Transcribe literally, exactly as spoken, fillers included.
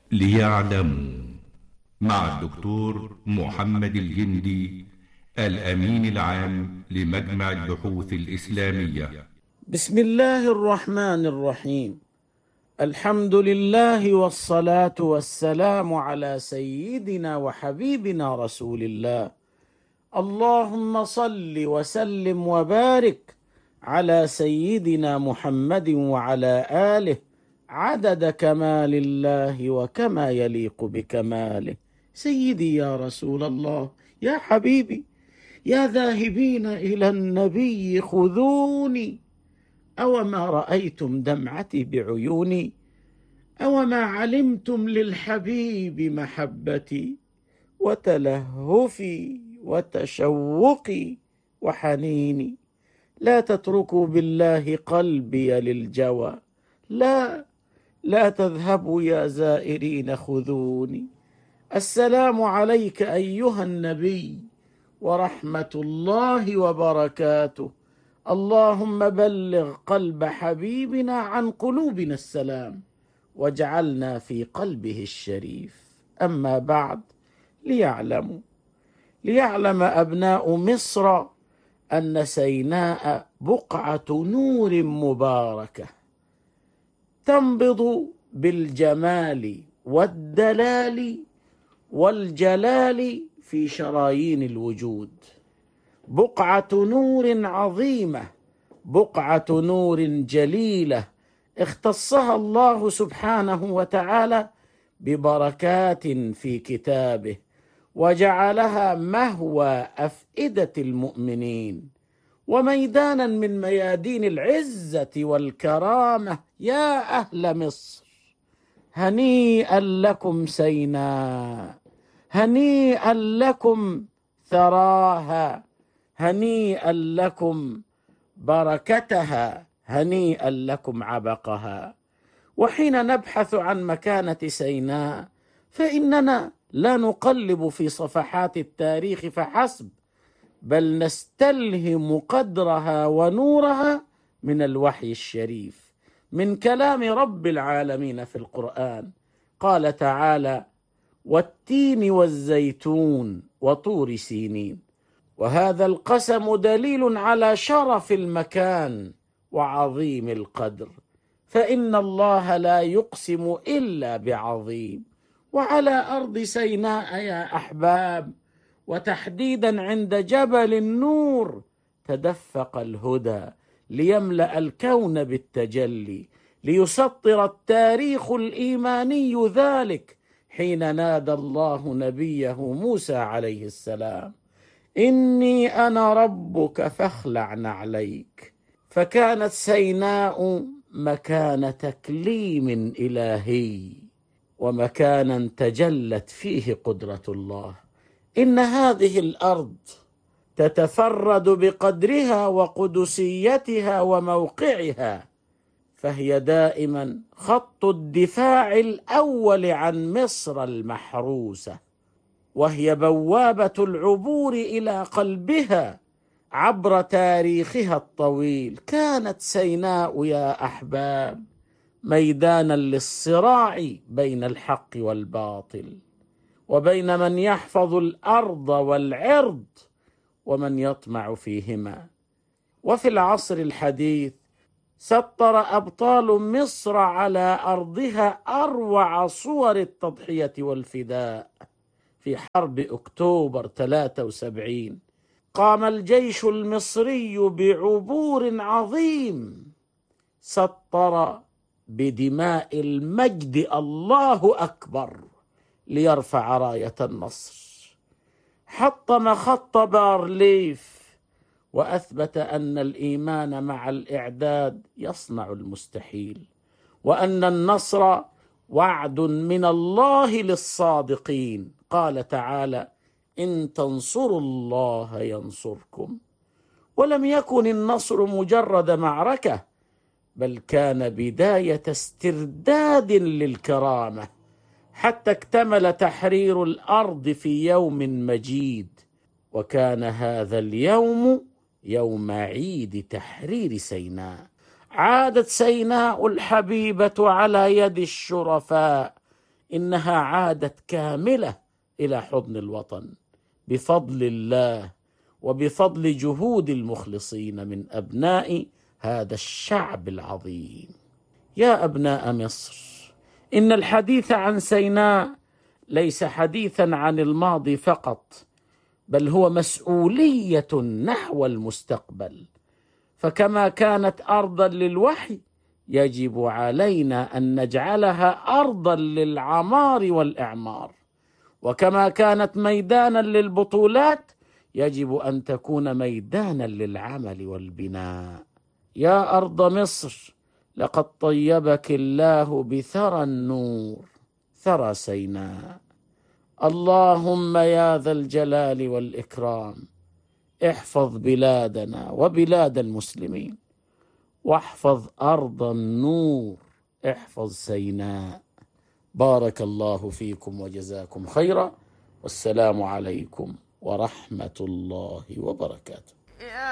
ليعلموا مع الدكتور محمد الجندي، الأمين العام لمجمع البحوث الإسلامية. بسم الله الرحمن الرحيم. الحمد لله والصلاة والسلام على سيدنا وحبيبنا رسول الله. اللهم صل وسلم وبارك على سيدنا محمد وعلى آله عدد كمال الله وكما يليق بكماله. سيدي يا رسول الله، يا حبيبي، يا ذاهبين إلى النبي خذوني، أوما رأيتم دمعتي بعيوني، أوما علمتم للحبيب محبتي وتلهفي وتشوقي وحنيني. لا تتركوا بالله قلبي للجوى، لا لا تذهبوا يا زائرين خذوني. السلام عليك أيها النبي ورحمة الله وبركاته. اللهم بلغ قلب حبيبنا عن قلوبنا السلام واجعلنا في قلبه الشريف. أما بعد، ليعلموا ليعلم أبناء مصر أن سيناء بقعة نور مباركة تنبض بالجمال والدلال والجلال في شرايين الوجود. بقعة نور عظيمة، بقعة نور جليلة اختصها الله سبحانه وتعالى ببركات في كتابه، وجعلها مهوى أفئدة المؤمنين وميدانا من ميادين العزة والكرامة. يا أهل مصر، هنيئا لكم سيناء، هنيئا لكم ثراها، هنيئا لكم بركتها، هنيئا لكم عبقها. وحين نبحث عن مكانة سيناء فإننا لا نقلب في صفحات التاريخ فحسب، بل نستلهم قدرها ونورها من الوحي الشريف، من كلام رب العالمين في القرآن. قال تعالى: والتين والزيتون وطور سينين. وهذا القسم دليل على شرف المكان وعظيم القدر، فإن الله لا يقسم إلا بعظيم. وعلى أرض سيناء يا أحباب، وتحديدا عند جبل النور، تدفق الهدى ليملأ الكون بالتجلي، ليسطر التاريخ الإيماني ذلك حين نادى الله نبيه موسى عليه السلام: إني أنا ربك فاخلع نعليك. فكانت سيناء مكان تكليم إلهي، ومكانا تجلت فيه قدرة الله. إن هذه الأرض تتفرد بقدرها وقدسيتها وموقعها، فهي دائما خط الدفاع الأول عن مصر المحروسة، وهي بوابة العبور إلى قلبها عبر تاريخها الطويل. كانت سيناء يا أحباب ميدانا للصراع بين الحق والباطل، وبين من يحفظ الأرض والعرض ومن يطمع فيهما. وفي العصر الحديث سطر أبطال مصر على أرضها أروع صور التضحية والفداء. في حرب أكتوبر ثلاثة وسبعين قام الجيش المصري بعبور عظيم سطر بدماء المجد الله أكبر ليرفع راية النصر. حطم خط بارليف وأثبت أن الإيمان مع الإعداد يصنع المستحيل، وأن النصر وعد من الله للصادقين. قال تعالى: إن تنصروا الله ينصركم. ولم يكن النصر مجرد معركة، بل كان بداية استرداد للكرامة، حتى اكتمل تحرير الأرض في يوم مجيد. وكان هذا اليوم يوم عيد تحرير سيناء. عادت سيناء الحبيبة على يد الشرفاء إنها عادت كاملة إلى حضن الوطن بفضل الله وبفضل جهود المخلصين من أبناء هذا الشعب العظيم. يا أبناء مصر، إن الحديث عن سيناء ليس حديثا عن الماضي فقط، بل هو مسؤولية نحو المستقبل. فكما كانت أرضا للوحي، يجب علينا أن نجعلها أرضا للعمار والإعمار، وكما كانت ميدانا للبطولات يجب أن تكون ميدانا للعمل والبناء. يا أرض مصر، لقد طيبك الله بثرى النور، ثرى سيناء. اللهم يا ذا الجلال والإكرام احفظ بلادنا وبلاد المسلمين، واحفظ أرض النور، احفظ سيناء. بارك الله فيكم وجزاكم خيرا، والسلام عليكم ورحمة الله وبركاته.